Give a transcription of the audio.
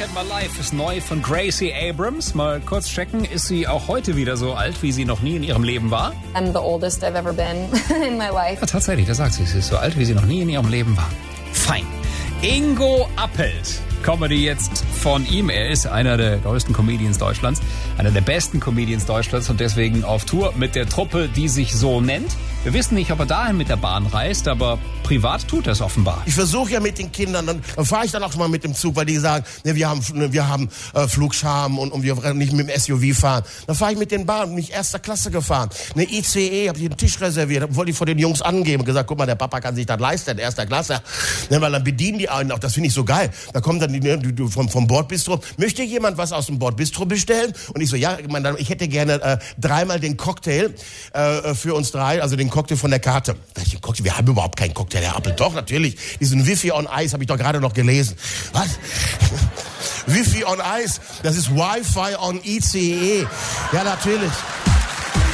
Look at My Life ist neu von Gracie Abrams. Mal kurz checken, ist sie auch heute wieder so alt, wie sie noch nie in ihrem Leben war? I'm the oldest I've ever been in my life. Ja, tatsächlich, das sagt sie. Sie ist so alt, wie sie noch nie in ihrem Leben war. Fein. Ingo Appelt. Comedy jetzt von ihm. Er ist einer der größten Comedians Deutschlands, einer der besten Comedians Deutschlands und deswegen auf Tour mit der Truppe, die sich so nennt. Wir wissen nicht, ob er dahin mit der Bahn reist, aber privat tut er es offenbar. Ich versuche ja mit den Kindern, dann fahre ich dann auch schon mal mit dem Zug, weil die sagen, ne, wir haben Flugscham und wir nicht mit dem SUV fahren. Dann fahre ich mit den Bahnen, bin ich erster Klasse gefahren. Eine ICE, habe ich einen Tisch reserviert, wollte ich vor den Jungs angeben und gesagt, guck mal, der Papa kann sich das leisten, erster Klasse. Ne, weil dann bedienen die einen auch, das finde ich so geil. Da kommt dann die vom Bordbistro, möchte jemand was aus dem Bordbistro bestellen? Und ich so, ja, ich hätte gerne dreimal den Cocktail für uns drei, also den Cocktail von der Karte. Wir haben überhaupt keinen Cocktail, Herr Appel. Doch, natürlich. Diesen Wi-Fi on Ice habe ich doch gerade noch gelesen. Was? Wi-Fi on Ice? Das ist Wi-Fi on ICE. Ja, natürlich.